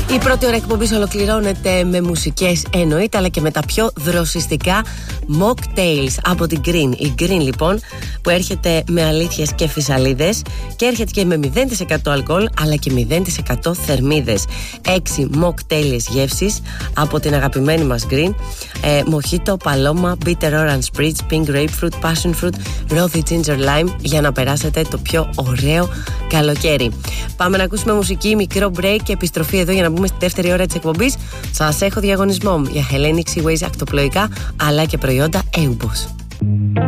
Η πρώτη ώρα εκπομπής ολοκληρώνεται με μουσικές εννοείται, αλλά και με τα πιο δροσιστικά mocktails από την Green. Η Green λοιπόν που έρχεται με αλήθειες και φυσαλίδες και έρχεται και με 0% αλκοόλ αλλά και 0% θερμίδες. 6 mocktails γεύσεις από την αγαπημένη μας Green. Mojito, Paloma, Bitter Orange Spritz, Pink Grapefruit, Passion Fruit, Rothy Ginger Lime για να περάσετε το πιο ωραίο καλοκαίρι. Πάμε να ακούσουμε μουσική, μικρό break και επιστροφή εδώ για να μπούμε στη δεύτερη ώρα της εκπομπής. Σας έχω διαγωνισμό για Hellenic Seaways ακτοπλοϊκά αλλά και προϊόντα Eubos.